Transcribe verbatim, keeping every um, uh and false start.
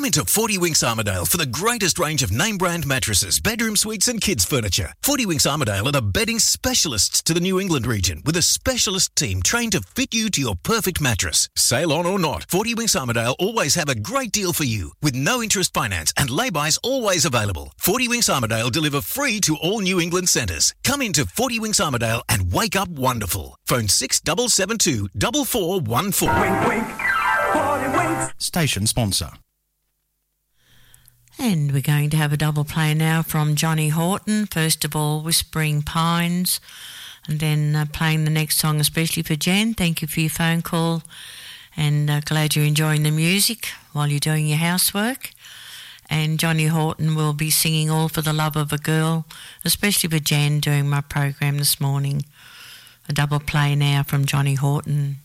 Come into Forty Winks Armidale for the greatest range of name-brand mattresses, bedroom suites and kids' furniture. Forty Winks Armidale are the bedding specialists to the New England region with a specialist team trained to fit you to your perfect mattress. Sale on or not, Forty Winks Armidale always have a great deal for you with no interest finance and lay-bys always available. Forty Winks Armidale deliver free to all New England centres. Come into Forty Winks Armidale and wake up wonderful. Phone six seven seven two four four one four. Wink, wink. Forty Winks. Station sponsor. And we're going to have a double play now from Johnny Horton. First of all, Whispering Pines, and then uh, playing the next song especially for Jen. Thank you for your phone call, and uh, glad you're enjoying the music while you're doing your housework. And Johnny Horton will be singing All for the Love of a Girl, especially for Jen during my program this morning. A double play now from Johnny Horton.